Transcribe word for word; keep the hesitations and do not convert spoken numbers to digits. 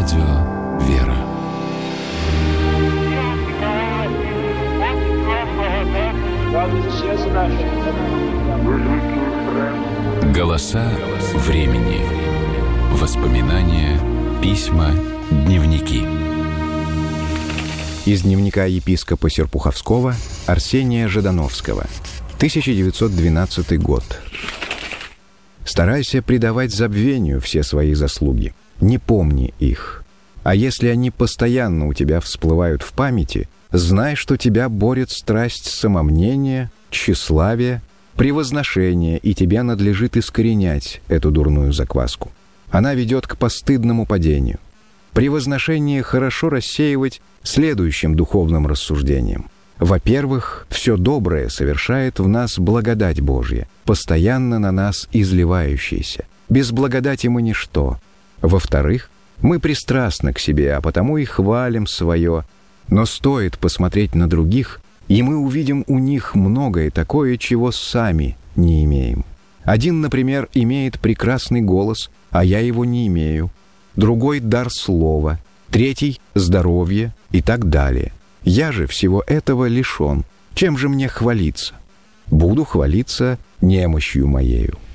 Радио «Вера». Голоса времени. Воспоминания, письма, дневники. Из дневника епископа Серпуховского Арсения Ждановского. тысяча девятьсот двенадцатый год. «Старайся предавать забвению все свои заслуги. Не помни их. А если они постоянно у тебя всплывают в памяти, знай, что тебя борет страсть самомнения, тщеславия, превозношения, и тебе надлежит искоренять эту дурную закваску. Она ведет к постыдному падению. Превозношение хорошо рассеивать следующим духовным рассуждением. Во-первых, все доброе совершает в нас благодать Божья, постоянно на нас изливающаяся. Без благодати мы ничто. Во-вторых, мы пристрастны к себе, а потому и хвалим свое. Но стоит посмотреть на других, и мы увидим у них многое такое, чего сами не имеем. Один, например, имеет прекрасный голос, а я его не имею. Другой — дар слова, третий — здоровье и так далее. Я же всего этого лишен. Чем же мне хвалиться? Буду хвалиться немощью моею».